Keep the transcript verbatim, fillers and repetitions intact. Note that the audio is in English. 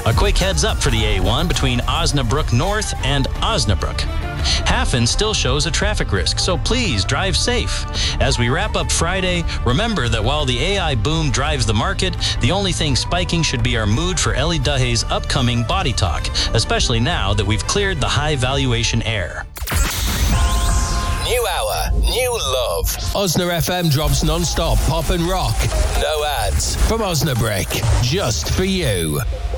A quick heads up for the A one between Osnabrück North and Osnabrück. Hafen still shows a traffic risk, so please drive safe. As we wrap up Friday, remember that while the A I boom drives the market, the only thing spiking should be our mood for Ellie Duhé's upcoming Body Talk, especially now that we've cleared the high valuation air. New hour, new love. Osna F M drops non-stop pop and rock. No ads. From Osnabrück, just for you.